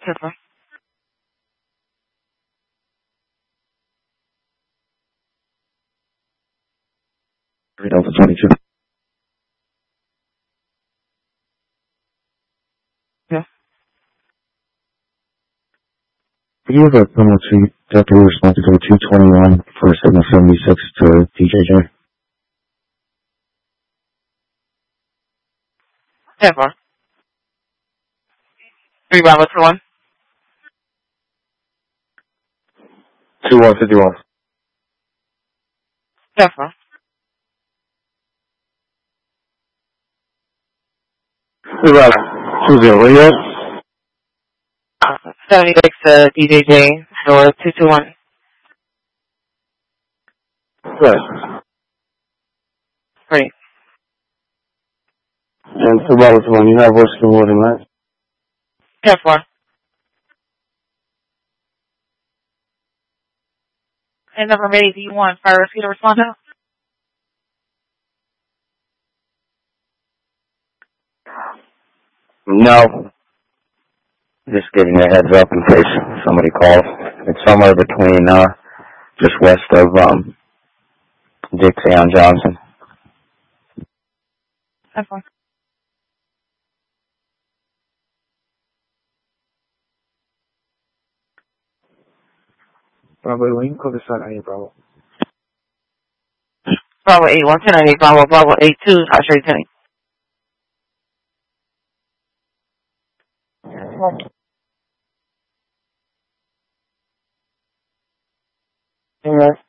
Pepper. 3,22. Yeah. You have a penalty deputy responsible 221 for signal 76 to DJJ. Pepper. 3 Bravo 21. 2151. Pepper. 20, where you at? 76 DJJ, door 221. Right. Great. And 2 Bravo 21, you have Oscar Warden, right? Pepper. And number 8, do you want fire rescue to respond to? No. Just giving you a heads up in case somebody calls. It's somewhere between, just west of, Dixie on Johnson. Pepper. Bravo, when you call this out, Bravo. Bravo 8, 110, Bravo 8, 2, I'll show you 10. Alright.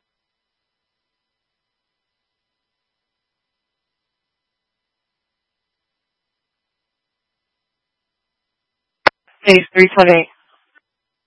Case 328.